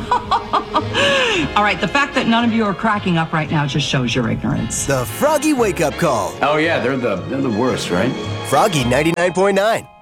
All right, the fact that none of you are cracking up right now just shows your ignorance. The Froggy Wake Up Call. Oh, yeah, they're the worst, right? Froggy 99.9.